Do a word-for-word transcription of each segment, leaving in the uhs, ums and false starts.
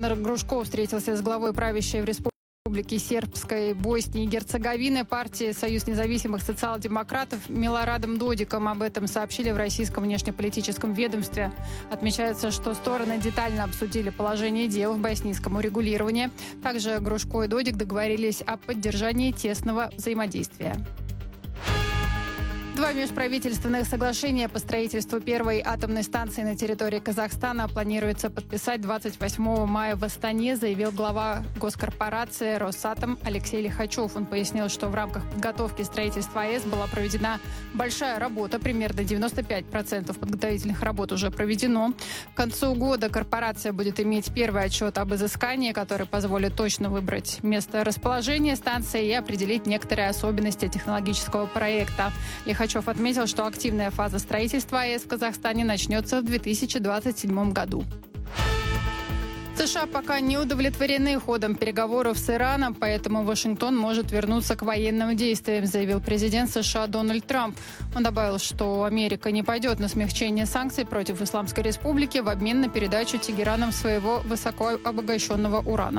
Александр Грушко встретился с главой правящей в республике Сербской Боснии и Герцеговины партии «Союз независимых социал-демократов» Милорадом Додиком. Об этом сообщили в российском внешнеполитическом ведомстве. Отмечается, что стороны детально обсудили положение дел в боснийском урегулировании. Также Грушко и Додик договорились о поддержании тесного взаимодействия. Два межправительственных соглашения по строительству первой атомной станции на территории Казахстана планируется подписать двадцать восьмого мая в Астане, заявил глава госкорпорации «Росатом» Алексей Лихачев. Он пояснил, что в рамках подготовки строительства АЭС была проведена большая работа, примерно девяносто пять процентов подготовительных работ уже проведено. К концу года корпорация будет иметь первый отчет об изыскании, который позволит точно выбрать место расположения станции и определить некоторые особенности технологического проекта. Лихачев Лихачев отметил, что активная фаза строительства АЭС в Казахстане начнется в две тысячи двадцать седьмом году. США пока не удовлетворены ходом переговоров с Ираном, поэтому Вашингтон может вернуться к военным действиям, заявил президент США Дональд Трамп. Он добавил, что Америка не пойдет на смягчение санкций против Исламской Республики в обмен на передачу Тегераном своего высокообогащенного урана.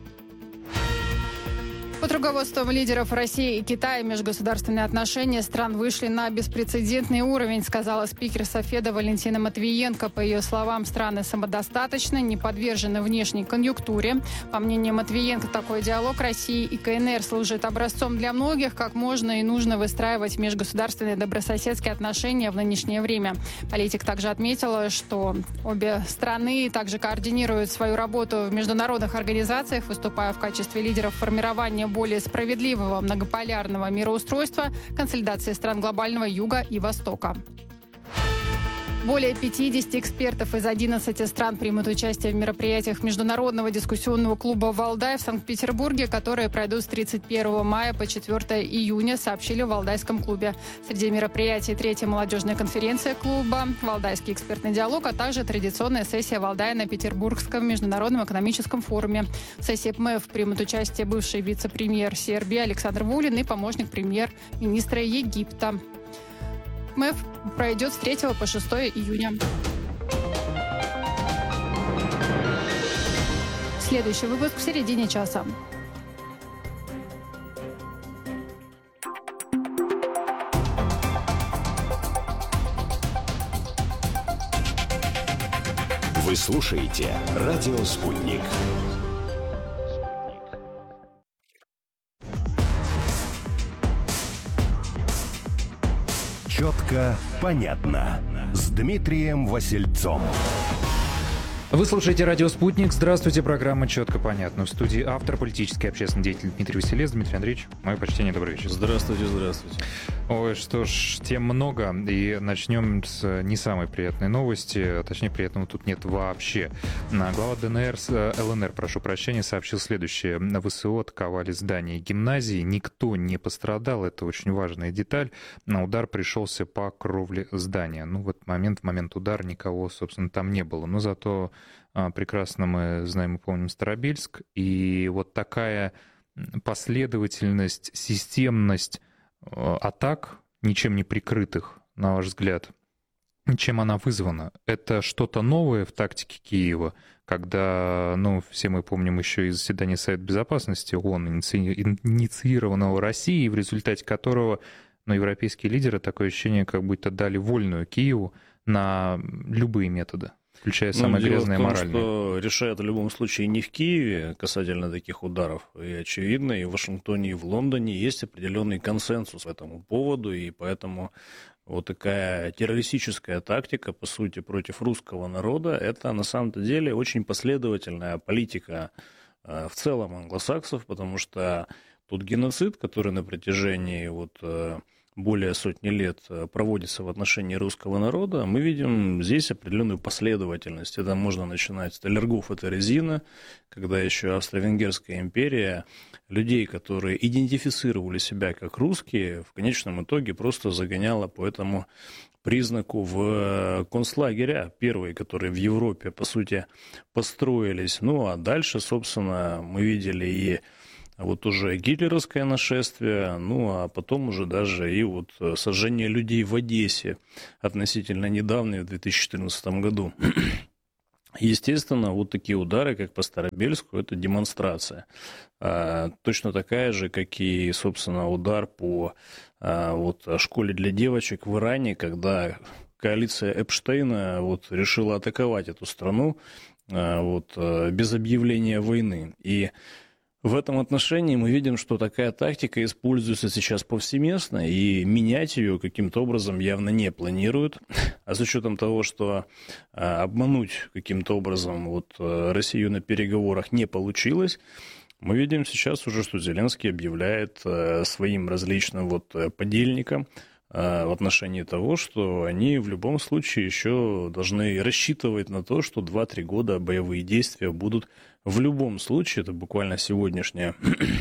Под руководством лидеров России и Китая межгосударственные отношения стран вышли на беспрецедентный уровень, сказала спикер Софеда Валентина Матвиенко. По ее словам, страны самодостаточны, не подвержены внешней конъюнктуре. По мнению Матвиенко, такой диалог России и КНР служит образцом для многих, как можно и нужно выстраивать межгосударственные добрососедские отношения в нынешнее время. Политик также отметила, что обе страны также координируют свою работу в международных организациях, выступая в качестве лидеров формирования более справедливого многополярного мироустройства, консолидации стран глобального Юга и Востока. Более пятидесяти экспертов из одиннадцати стран примут участие в мероприятиях Международного дискуссионного клуба «Валдай» в Санкт-Петербурге, которые пройдут с тридцать первого мая по четвёртого июня, сообщили в Валдайском клубе. Среди мероприятий третья молодежная конференция клуба, Валдайский экспертный диалог, а также традиционная сессия Валдая на Петербургском международном экономическом форуме. В сессии ПМЭФ примут участие бывший вице-премьер Сербии Александр Вулин и помощник премьер-министра Египта. МЭФ пройдет с третьего по шестое июня. Следующий выпуск в середине часа. Вы слушаете «Радио Спутник». Четко, понятно. С Дмитрием Васильцом. Вы слушаете «Радио Спутник». Здравствуйте, программа «Четко, понятно». В студии автор, политический и общественный деятель Дмитрий Василец. Дмитрий Андреевич, мое почтение, добрый вечер. Здравствуйте, здравствуйте. Ой, что ж, тем много, и начнем с не самой приятной новости, точнее, приятного тут нет вообще. Глава ДНР, ЛНР, прошу прощения, сообщил следующее. На ВСО атаковали здание гимназии, никто не пострадал, это очень важная деталь. На удар пришелся по кровле здания. Ну, в этот момент, в момент удара никого, собственно, там не было, но зато прекрасно мы знаем и помним Старобельск, и вот такая последовательность, системность атак, ничем не прикрытых, на ваш взгляд, чем она вызвана? Это что-то новое в тактике Киева, когда, ну, все мы помним еще из заседания Совета Безопасности ООН, инициированного Россией, в результате которого, ну, европейские лидеры, такое ощущение, как будто дали вольную Киеву на любые методы, включая самые ну, грязные моральные. Дело в том, что решает в любом случае не в Киеве касательно таких ударов. И очевидно, и в Вашингтоне, и в Лондоне есть определенный консенсус по этому поводу, и поэтому вот такая террористическая тактика, по сути, против русского народа, это на самом-то деле очень последовательная политика в целом англосаксов, потому что тот геноцид, который на протяжении вот более сотни лет проводится в отношении русского народа, мы видим здесь определенную последовательность. Это можно начинать с Талергов, это резина, когда еще Австро-Венгерская империя людей, которые идентифицировали себя как русские, в конечном итоге просто загоняла по этому признаку в концлагеря, первые, которые в Европе, по сути, построились. Ну, а дальше, собственно, мы видели и вот уже гитлеровское нашествие, ну а потом уже даже и вот сожжение людей в Одессе относительно недавно, в две тысячи четырнадцатом году. Естественно, вот такие удары, как по Старобельску, это демонстрация. А, точно такая же, как и, собственно, удар по а, вот, школе для девочек в Иране, когда коалиция Эпштейна вот, решила атаковать эту страну а, вот, без объявления войны. И в этом отношении мы видим, что такая тактика используется сейчас повсеместно, и менять ее каким-то образом явно не планируют. А с учетом того, что а, обмануть каким-то образом вот, Россию на переговорах не получилось, мы видим сейчас уже, что Зеленский объявляет а, своим различным вот, подельникам а, в отношении того, что они в любом случае еще должны рассчитывать на то, что два-три года боевые действия будут в любом случае, это буквально сегодняшнее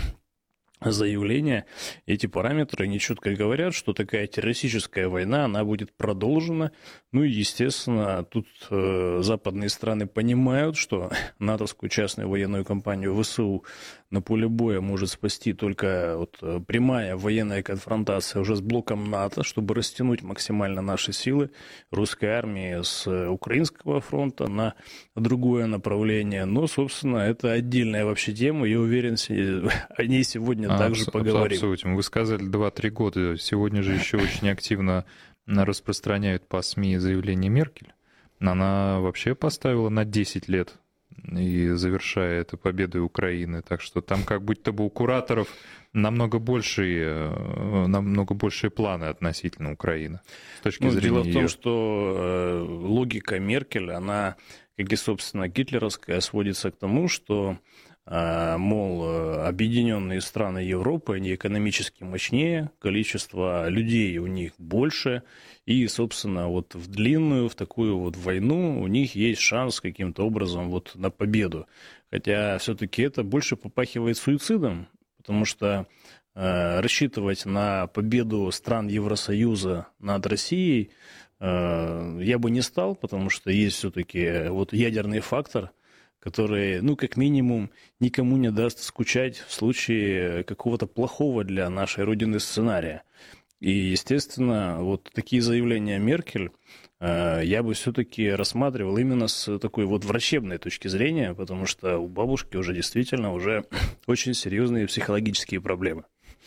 заявление, эти параметры, они четко говорят, что такая террористическая война, она будет продолжена. Ну и, естественно, тут э, западные страны понимают, что натовскую частную военную компанию ВСУ на поле боя может спасти только вот, прямая военная конфронтация уже с блоком НАТО, чтобы растянуть максимально наши силы русской армии с украинского фронта на другое направление. Но, собственно, это отдельная вообще тема. Я уверен, о ней сегодня а, также абс- поговорим. Абсолютно. Вы сказали два-три года. Сегодня же еще очень активно распространяют по СМИ заявление Меркель. Она вообще поставила на десять лет, и завершая это победой Украины. Так что там как будто бы у кураторов намного большие, намного большие планы относительно Украины. С точки ну, зрения дело в том, ее... что э, логика Меркель, она, как и, собственно, гитлеровская, сводится к тому, что мол, объединенные страны Европы, они экономически мощнее, количество людей у них больше, и, собственно, вот в длинную, в такую вот войну у них есть шанс каким-то образом вот на победу. Хотя все-таки это больше попахивает суицидом, потому что э, рассчитывать на победу стран Евросоюза над Россией э, я бы не стал, потому что есть все-таки вот ядерный фактор, который, ну, как минимум, никому не даст скучать в случае какого-то плохого для нашей Родины сценария. И, естественно, вот такие заявления Меркель э, я бы все-таки рассматривал именно с такой вот врачебной точки зрения, потому что у бабушки уже действительно уже очень серьезные психологические проблемы.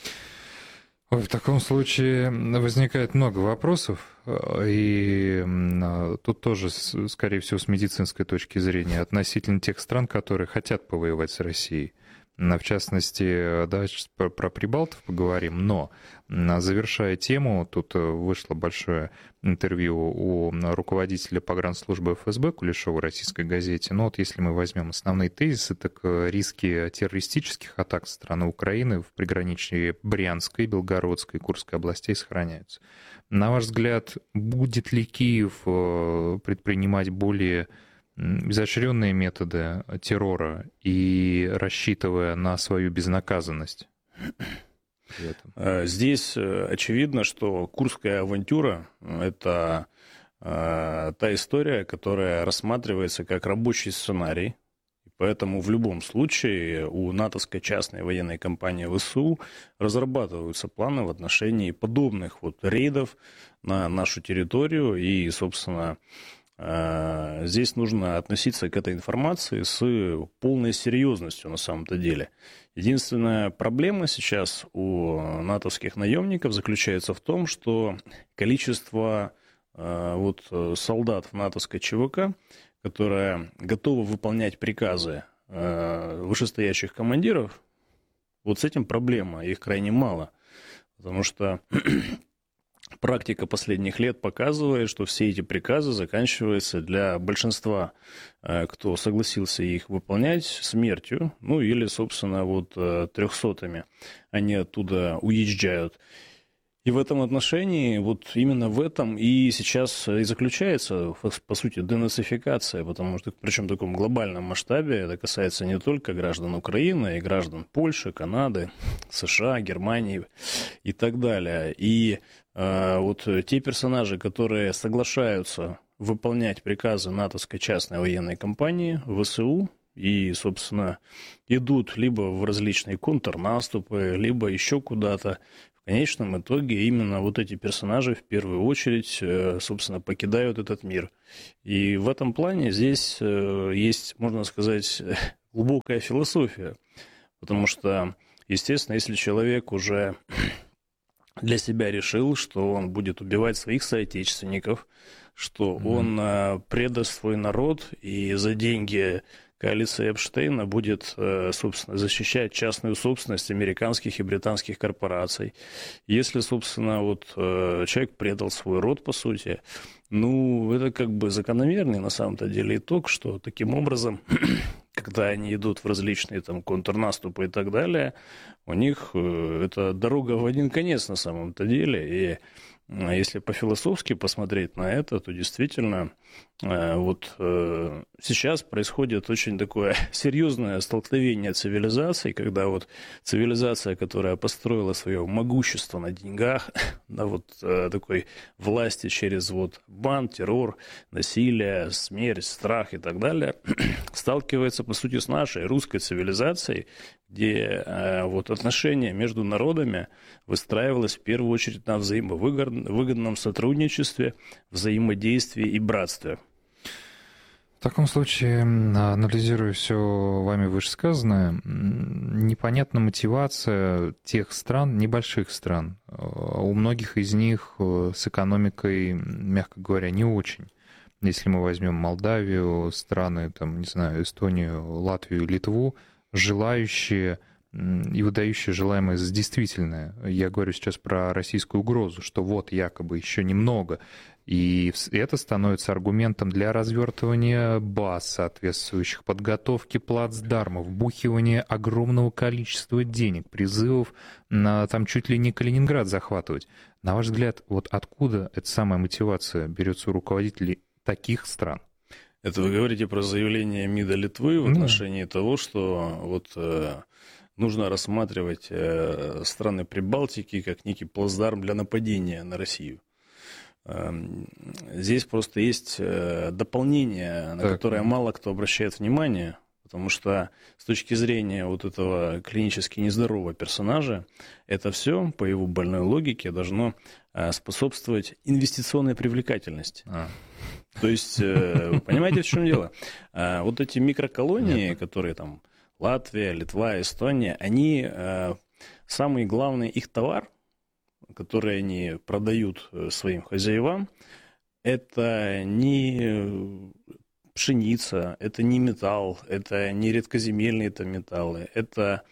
Ой, в таком случае возникает много вопросов, и тут тоже, скорее всего, с медицинской точки зрения, относительно тех стран, которые хотят повоевать с Россией. В частности, да, про, про прибалтов поговорим, но, завершая тему, тут вышло большое интервью у руководителя погранслужбы эф эс бэ Кулешова в российской газете. Но вот если мы возьмем основные тезисы, так риски террористических атак со стороны Украины в приграничье Брянской, Белгородской, Курской областей сохраняются. На ваш взгляд, будет ли Киев предпринимать более изощренные методы террора и рассчитывая на свою безнаказанность? Здесь очевидно, что Курская авантюра – это та история, которая рассматривается как рабочий сценарий. Поэтому в любом случае у натовской частной военной компании ВСУ разрабатываются планы в отношении подобных вот рейдов на нашу территорию. И, собственно, здесь нужно относиться к этой информации с полной серьезностью на самом-то деле. Единственная проблема сейчас у натовских наемников заключается в том, что количество вот, солдат в натовской ЧВК, которая готова выполнять приказы вышестоящих командиров, вот с этим проблема, их крайне мало. Потому что практика последних лет показывает, что все эти приказы заканчиваются для большинства, кто согласился их выполнять, смертью, ну или, собственно, вот трехсотыми. Они оттуда уезжают. И в этом отношении, вот именно в этом и сейчас и заключается, по сути, денацификация, потому что, причем в таком глобальном масштабе, это касается не только граждан Украины, и граждан Польши, Канады, США, Германии и так далее. И э, вот те персонажи, которые соглашаются выполнять приказы натовской частной военной компании, ВСУ, и, собственно, идут либо в различные контрнаступы, либо еще куда-то. В конечном итоге именно вот эти персонажи в первую очередь, собственно, покидают этот мир. И в этом плане здесь есть, можно сказать, глубокая философия. Потому что, естественно, если человек уже для себя решил, что он будет убивать своих соотечественников, что mm-hmm. он предаст свой народ и за деньги коалиция Эпштейна будет, собственно, защищать частную собственность американских и британских корпораций. Если, собственно, вот человек предал свой род, по сути, ну, это как бы закономерный на самом-то деле итог, что таким образом, когда они идут в различные там контрнаступы и так далее, у них это дорога в один конец на самом-то деле, и если по-философски посмотреть на это, то действительно вот сейчас происходит очень такое серьезное столкновение цивилизаций, когда вот цивилизация, которая построила свое могущество на деньгах, на вот такой власти через вот бан, террор, насилие, смерть, страх и так далее, сталкивается, по сути, с нашей русской цивилизацией, где э, вот отношения между народами выстраивалось в первую очередь на взаимовыгодном сотрудничестве, взаимодействии и братстве. В таком случае, анализируя все вами вышесказанное, непонятна мотивация тех стран, небольших стран. У многих из них с экономикой, мягко говоря, не очень. Если мы возьмем Молдавию, страны, там, не знаю, Эстонию, Латвию, Литву, желающие и выдающие желаемое за действительное. Я говорю сейчас про российскую угрозу, что вот якобы еще немного. И это становится аргументом для развертывания баз соответствующих, подготовки плацдармов, вбухивания огромного количества денег, призывов на там чуть ли не Калининград захватывать. На ваш взгляд, вот откуда эта самая мотивация берется у руководителей таких стран? Это вы говорите про заявление МИДа Литвы в отношении mm. того, что вот э, нужно рассматривать э, страны Прибалтики как некий плацдарм для нападения на Россию. Э, здесь просто есть э, дополнение, на так. которое мало кто обращает внимание, потому что с точки зрения вот этого клинически нездорового персонажа, это все, по его больной логике, должно э, способствовать инвестиционной привлекательности. А. То есть, понимаете, в чем дело? Вот эти микроколонии, Нет. которые там Латвия, Литва, Эстония, они, самый главный их товар, который они продают своим хозяевам, это не пшеница, это не металл, это не редкоземельные там металлы, это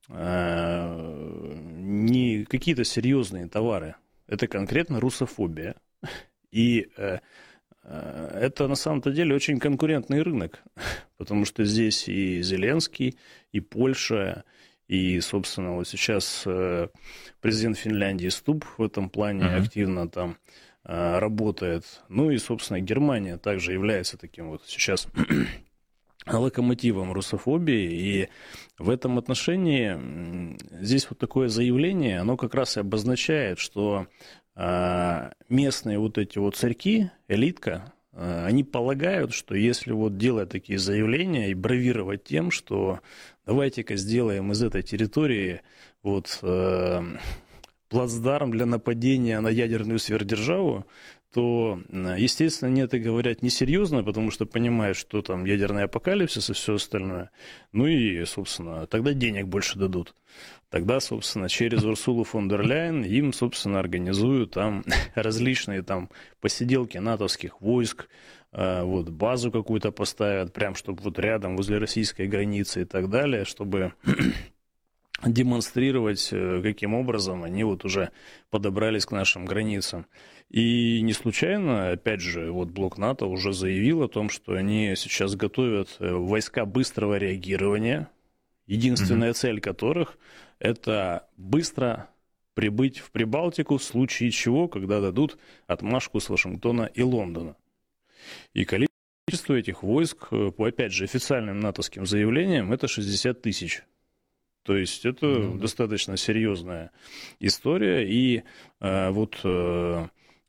не какие-то серьезные товары, это конкретно русофобия. И это на самом-то деле очень конкурентный рынок, потому что здесь и Зеленский, и Польша, и, собственно, вот сейчас президент Финляндии Стуб в этом плане uh-huh. активно там работает. Ну и, собственно, Германия также является таким вот сейчас локомотивом русофобии. И в этом отношении здесь вот такое заявление, оно как раз и обозначает, что местные вот эти вот царьки, элитка, они полагают, что если вот делать такие заявления и бравировать тем, что давайте-ка сделаем из этой территории вот э, плацдарм для нападения на ядерную сверхдержаву, то, естественно, они это говорят несерьезно, потому что понимают, что там ядерный апокалипсис и все остальное. Ну и, собственно, тогда денег больше дадут. Тогда, собственно, через Урсулу фон дер Ляйен им, собственно, организуют там различные там посиделки натовских войск, вот базу какую-то поставят, прям чтобы вот рядом возле российской границы и так далее, чтобы демонстрировать, каким образом они вот уже подобрались к нашим границам. И не случайно, опять же, вот блок НАТО уже заявил о том, что они сейчас готовят войска быстрого реагирования, единственная mm-hmm. цель которых – это быстро прибыть в Прибалтику, в случае чего, когда дадут отмашку с Вашингтона и Лондона. И количество этих войск, по, опять же, официальным натовским заявлениям, это шестьдесят тысяч. То есть это mm-hmm. достаточно серьезная история. И э, вот э,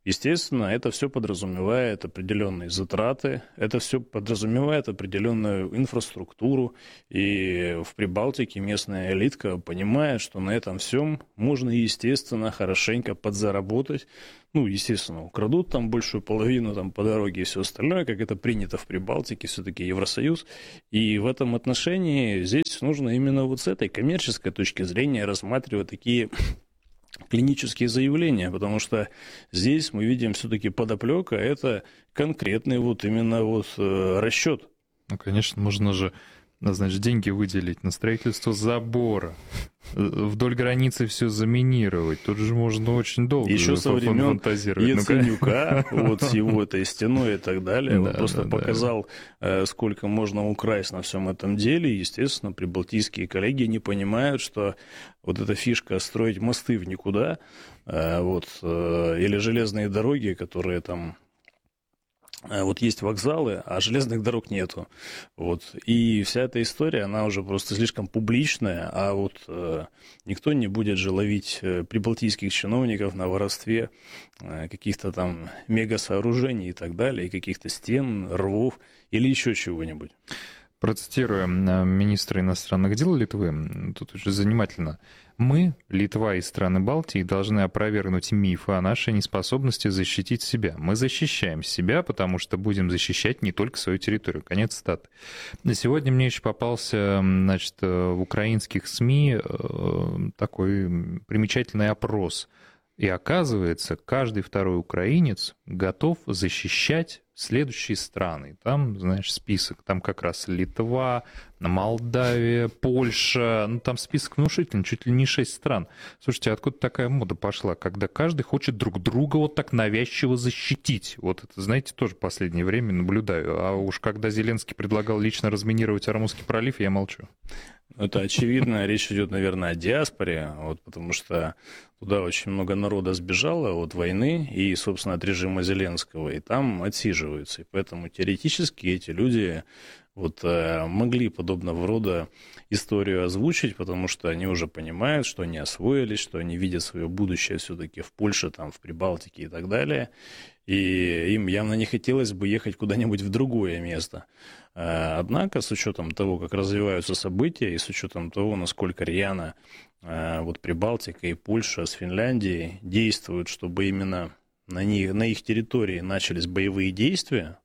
естественно, это все подразумевает определенные затраты, это все подразумевает определенную инфраструктуру, и в Прибалтике местная элитка понимает, что на этом всем можно, естественно, хорошенько подзаработать. Ну, естественно, украдут там большую половину там, по дороге и все остальное, как это принято в Прибалтике, все-таки Евросоюз. И в этом отношении здесь нужно именно вот с этой коммерческой точки зрения рассматривать такие клинические заявления, потому что здесь мы видим все-таки подоплека, это конкретный вот именно вот расчет. Ну, конечно, можно же, значит, деньги выделить на строительство забора, вдоль границы все заминировать. Тут же можно очень долго еще со времен Яценюка, вот с его этой стеной и так далее. Он просто показал, сколько можно украсть на всем этом деле. Естественно, прибалтийские коллеги не понимают, что вот эта фишка строить мосты в никуда, вот, или железные дороги, которые там... Вот есть вокзалы, а железных дорог нету. Вот. И вся эта история, она уже просто слишком публичная, а вот э, никто не будет же ловить э, прибалтийских чиновников на воровстве э, каких-то там мегасооружений и так далее, и каких-то стен, рвов или еще чего-нибудь. Процитирую министра иностранных дел Литвы, тут очень занимательно. «Мы, Литва и страны Балтии, должны опровергнуть мифы о нашей неспособности защитить себя. Мы защищаем себя, потому что будем защищать не только свою территорию». Конец цитаты. Сегодня мне еще попался, значит, в украинских СМИ такой примечательный опрос. И оказывается, каждый второй украинец готов защищать следующие страны. Там, знаешь, список, там как раз Литва, Молдавия, Польша, ну там список внушительный, чуть ли не шесть стран. Слушайте, откуда такая мода пошла, когда каждый хочет друг друга вот так навязчиво защитить? Вот это, знаете, тоже в последнее время наблюдаю. А уж когда Зеленский предлагал лично разминировать Ормузский пролив, я молчу. Это очевидно, речь идет, наверное, о диаспоре, вот, потому что туда очень много народа сбежало от войны и, собственно, от режима Зеленского, и там отсиживаются. И поэтому теоретически эти люди вот, могли подобного рода историю озвучить, потому что они уже понимают, что они освоились, что они видят свое будущее все-таки в Польше, там, в Прибалтике и так далее. И им явно не хотелось бы ехать куда-нибудь в другое место. Однако, с учетом того, как развиваются события, и с учетом того, насколько рьяно вот Прибалтика и Польша с Финляндией действуют, чтобы именно на, них, на их территории начались боевые действия,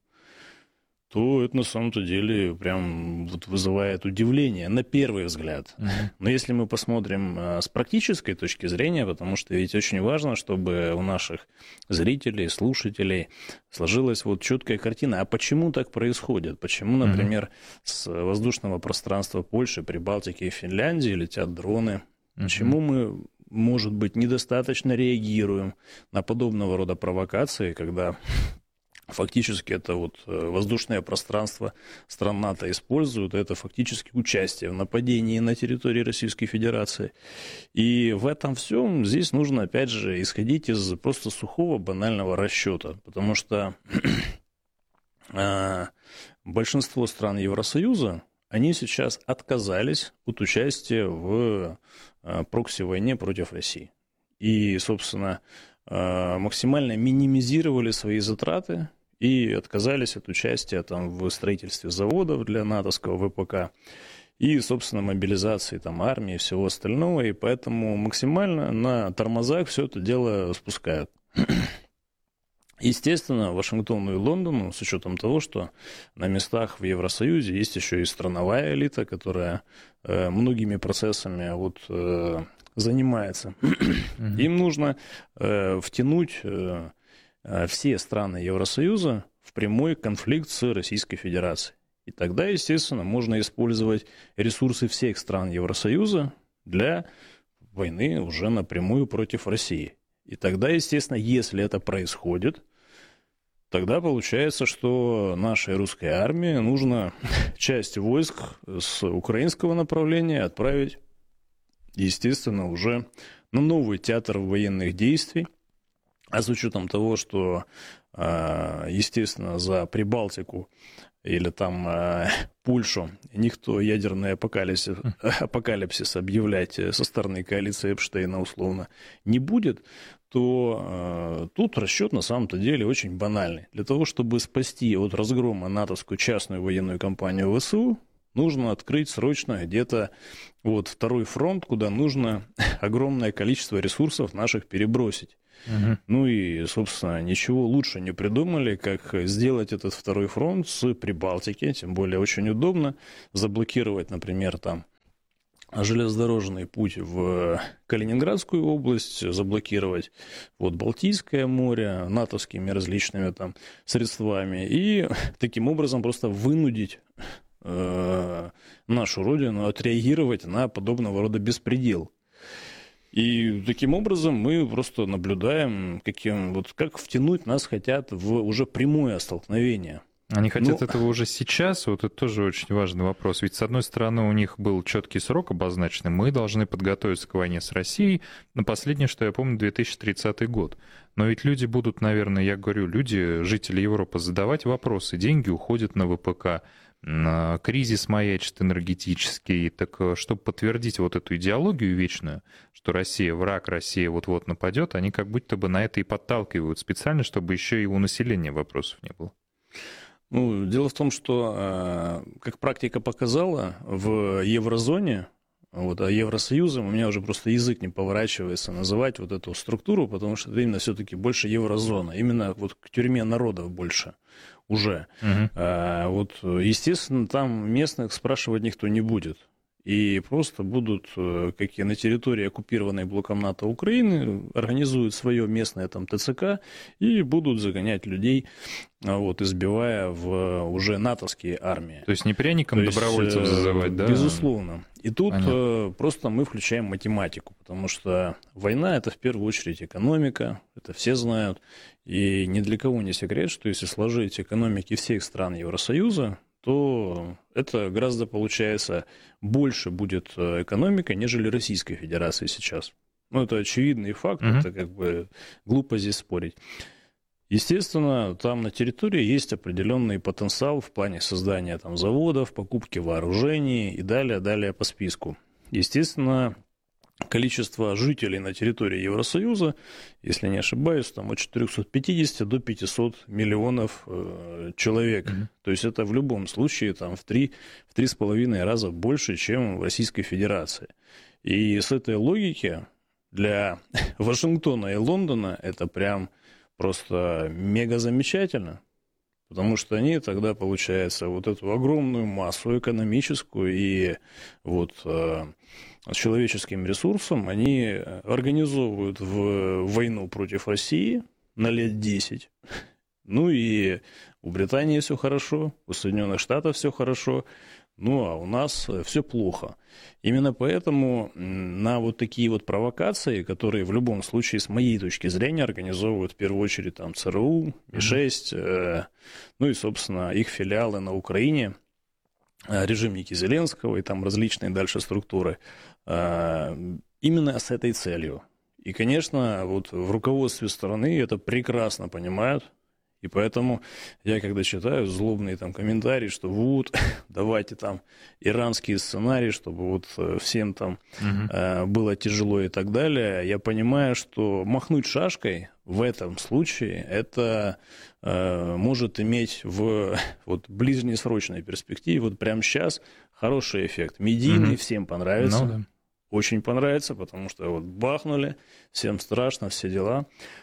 то это на самом-то деле прям вот вызывает удивление на первый взгляд. Uh-huh. Но если мы посмотрим с практической точки зрения, потому что ведь очень важно, чтобы у наших зрителей, слушателей сложилась вот четкая картина. А почему так происходит? Почему, например, uh-huh. с воздушного пространства Польши, Прибалтики и Финляндии летят дроны? Uh-huh. Почему мы, может быть, недостаточно реагируем на подобного рода провокации, когда... Фактически это вот воздушное пространство стран НАТО используют, это фактически участие в нападении на территории Российской Федерации. И в этом всем здесь нужно, опять же, исходить из просто сухого банального расчета, потому что большинство стран Евросоюза, они сейчас отказались от участия в прокси-войне против России. И, собственно, максимально минимизировали свои затраты и отказались от участия там, в строительстве заводов для натовского ВПК и, собственно, мобилизации там, армии и всего остального. И поэтому максимально на тормозах все это дело спускают. Естественно, Вашингтону и Лондону, с учетом того, что на местах в Евросоюзе есть еще и страновая элита, которая э, многими процессами вот, э, занимается. Mm-hmm. Им нужно э, втянуть э, все страны Евросоюза в прямой конфликт с Российской Федерацией. И тогда, естественно, можно использовать ресурсы всех стран Евросоюза для войны уже напрямую против России. И тогда, естественно, если это происходит, тогда получается, что нашей русской армии нужно часть войск с украинского направления отправить, естественно, уже на новый театр военных действий. А с учетом того, что, естественно, за Прибалтику или там Польшу никто ядерный апокалипсис, апокалипсис объявлять со стороны коалиции Эпштейна условно не будет, то э, тут расчет на самом-то деле очень банальный. Для того, чтобы спасти от разгрома натовскую частную военную компанию ВСУ, нужно открыть срочно где-то вот второй фронт, куда нужно огромное количество ресурсов наших перебросить. Угу. Ну и, собственно, ничего лучше не придумали, как сделать этот второй фронт с Прибалтики, тем более очень удобно заблокировать, например, там железнодорожный путь в Калининградскую область, заблокировать вот Балтийское море натовскими различными там средствами и таким образом просто вынудить э, нашу родину отреагировать на подобного рода беспредел. И таким образом мы просто наблюдаем, каким, вот как втянуть нас хотят в уже прямое столкновение. Они хотят ну, этого уже сейчас, вот это тоже очень важный вопрос. Ведь, с одной стороны, у них был четкий срок обозначенный, мы должны подготовиться к войне с Россией, на последнее, что я помню, две тысячи тридцатый год. Но ведь люди будут, наверное, я говорю, люди, жители Европы, задавать вопросы, деньги уходят на ВПК, кризис маячит энергетический, так чтобы подтвердить вот эту идеологию вечную, что Россия враг, Россия вот-вот нападет, они как будто бы на это и подталкивают специально, чтобы еще и у населения вопросов не было. Ну, дело в том, что, как практика показала, в еврозоне, вот, а Евросоюзом у меня уже просто язык не поворачивается называть вот эту структуру, потому что это именно все-таки больше еврозона, именно вот к тюрьме народов больше уже. Uh-huh. А, вот, естественно, там местных спрашивать никто не будет. И просто будут, как и на территории оккупированной блоком НАТО Украины, организуют свое местное там ТЦК и будут загонять людей, вот, избивая в уже натовские армии. То есть не пряником То добровольцев есть, зазывать, да? Безусловно. И тут Понятно. Просто мы включаем математику, потому что война – это в первую очередь экономика, это все знают. И ни для кого не секрет, что если сложить экономики всех стран Евросоюза, то это гораздо, получается, больше будет экономика, нежели Российской Федерации сейчас. Ну, это очевидный факт, uh-huh. это как бы глупо здесь спорить. Естественно, там на территории есть определенный потенциал в плане создания там заводов, покупки вооружений и далее, далее по списку. Естественно, количество жителей на территории Евросоюза, если не ошибаюсь, там от четырехсот пятидесяти до пятисот миллионов э, человек. Mm-hmm. То есть это в любом случае там, в три в три с половиной раза больше, чем в Российской Федерации. И с этой логики для Вашингтона и Лондона это прям просто мега замечательно. Потому что они тогда, получается, вот эту огромную массу экономическую и вот, э, с человеческим ресурсом они организовывают в войну против России на лет десять. Ну и у Британии все хорошо, у Соединенных Штатов все хорошо, ну а у нас все плохо. Именно поэтому на вот такие вот провокации, которые в любом случае, с моей точки зрения, организовывают в первую очередь там ЦРУ, Ми шесть, э, ну и, собственно, их филиалы на Украине, режимники Зеленского и там различные дальше структуры, э, именно с этой целью. И, конечно, вот в руководстве страны это прекрасно понимают. И поэтому я, когда читаю злобные там комментарии, что вот, давайте там иранские сценарии, чтобы вот всем там угу. э, было тяжело и так далее, я понимаю, что махнуть шашкой в этом случае это э, может иметь в вот, ближнесрочной перспективе, вот прямо сейчас, хороший эффект. Медийный, угу. всем понравится. Ну, да. Очень понравится, потому что вот бахнули, всем страшно, все дела.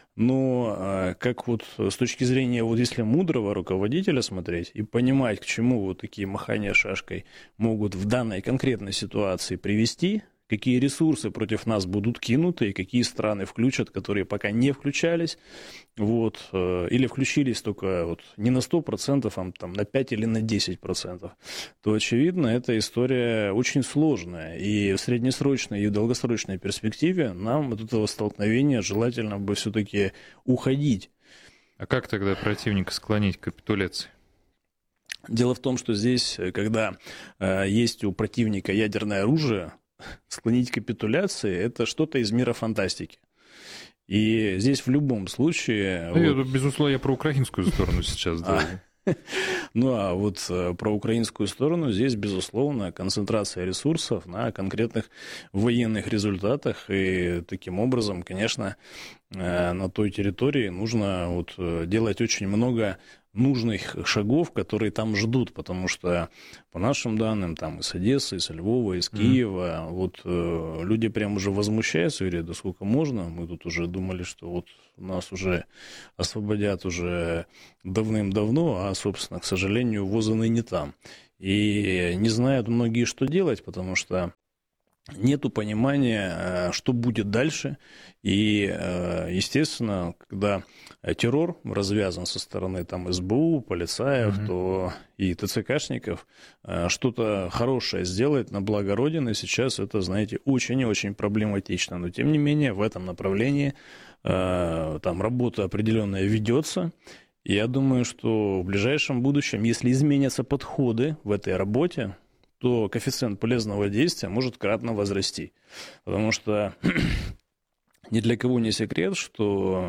Но как вот с точки зрения, вот если мудрого руководителя смотреть и понимать, к чему вот такие махания шашкой могут в данной конкретной ситуации привести, какие ресурсы против нас будут кинуты и какие страны включат, которые пока не включались, вот, или включились только вот не на сто процентов, а там, на пять или на десять процентов, то, очевидно, эта история очень сложная. И в среднесрочной и в долгосрочной перспективе нам от этого столкновения желательно бы все-таки уходить. А как тогда противника склонить к капитуляции? Дело в том, что здесь, когда э, есть у противника ядерное оружие, склонить к капитуляции – это что-то из мира фантастики. И здесь в любом случае... Ну, вот... Безусловно, я про украинскую сторону сейчас. Да. Ну, а вот про украинскую сторону здесь, безусловно, концентрация ресурсов на конкретных военных результатах. И таким образом, конечно, на той территории нужно вот делать очень много нужных шагов, которые там ждут, потому что, по нашим данным, там из Одессы, из Львова, из Киева, mm. вот э, люди прям уже возмущаются, говорят, да сколько можно, мы тут уже думали, что вот нас уже освободят уже давным-давно, а, собственно, к сожалению, возаны не там. И не знают многие, что делать, потому что нету понимания, что будет дальше. И, естественно, когда террор развязан со стороны там, эс бэ у, полицаев, mm-hmm. то и тэ цэ кашников, что-то хорошее сделать на благо Родины сейчас, это, знаете, очень и очень проблематично. Но, тем не менее, в этом направлении там работа определенная ведется. И я думаю, что в ближайшем будущем, если изменятся подходы в этой работе, то коэффициент полезного действия может кратно возрасти. Потому что ни для кого не секрет, что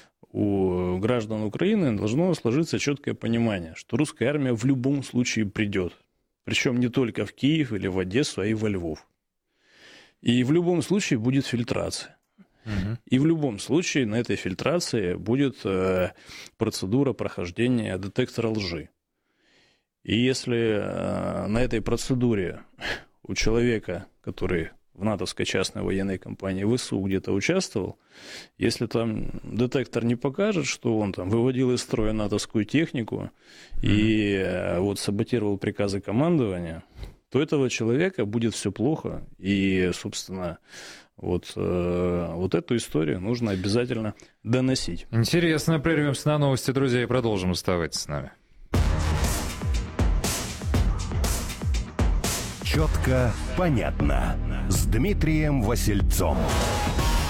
у граждан Украины должно сложиться четкое понимание, что русская армия в любом случае придет. Причем не только в Киев или в Одессу, а и во Львов. И в любом случае будет фильтрация. Угу. И в любом случае на этой фильтрации будет процедура прохождения детектора лжи. И если э, на этой процедуре у человека, который в натовской частной военной компании вэ эс у где-то участвовал, если там детектор не покажет, что он там выводил из строя натовскую технику mm-hmm. и э, вот саботировал приказы командования, то этого человека будет все плохо. И, собственно, вот, э, вот эту историю нужно обязательно доносить. Интересно, прервемся на новости, друзья, и продолжим. Оставайтесь с нами. Четко, понятно. С Дмитрием Васильцом.